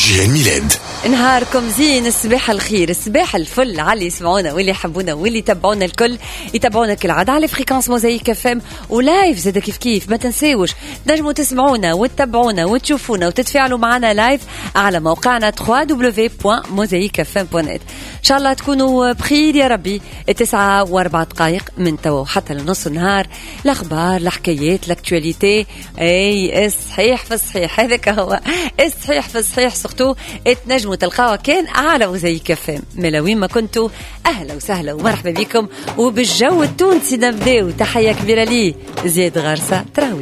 جيهان ميلاد. نهاركم زين، الصباح الخير، الصباح الفل على اللي يسمعونا واللي يحبونا واللي يتابعونا الكل. يتابعونا كالعادة على فريكانس موزايك اف ام ولايف زاد كيف ما تنساوش تنجموا تسمعونا وتتابعونا وتشوفونا وتتفاعلوا معنا لايف على موقعنا www.mosaicfm.net. ان شاء الله تكونوا بخير يا ربي. 9:04 من تو حتى لنص النهار، الاخبار، الحكايات، الاكتواليتي. اي صحيح في الصحيح، هذاك هو الصحيح في الصحيح. سورتو تنجموا تلقاوها كان على موزايك اف ام. ملاوين ما كنتوا اهلا وسهلا ومرحبا بكم. وبالجو التونسي نبداو. تحيه كبيره لي زياد غارسه تراوي.